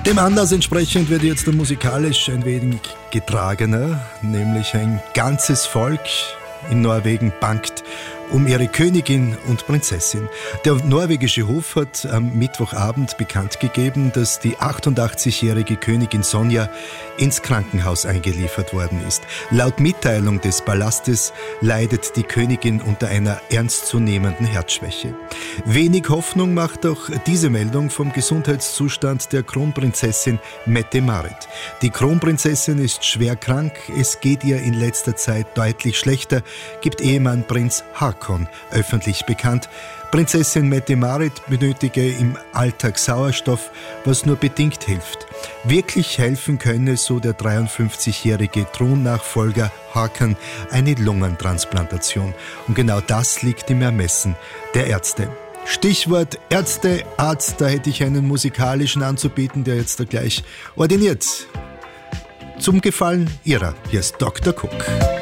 Dem Anlass entsprechend wird jetzt musikalisch ein wenig getragener, nämlich ein ganzes Volk in Norwegen bangt um ihre Königin und Prinzessin. Der norwegische Hof hat am Mittwochabend bekannt gegeben, dass die 88-jährige Königin Sonja ins Krankenhaus eingeliefert worden ist. Laut Mitteilung des Palastes leidet die Königin unter einer ernstzunehmenden Herzschwäche. Wenig Hoffnung macht auch diese Meldung vom Gesundheitszustand der Kronprinzessin Mette-Marit. Die Kronprinzessin ist schwer krank, es geht ihr in letzter Zeit deutlich schlechter, gibt Ehemann Prinz Haakon öffentlich bekannt. Prinzessin Mette-Marit benötige im Alltag Sauerstoff, was nur bedingt hilft. Wirklich helfen könne, so der 53-jährige Thronnachfolger Haakon, eine Lungentransplantation. Und genau das liegt im Ermessen der Ärzte. Stichwort Ärzte, Arzt, da hätte ich einen musikalischen anzubieten, der jetzt da gleich ordiniert. Zum Gefallen Ihrer, hier ist Dr. Cook.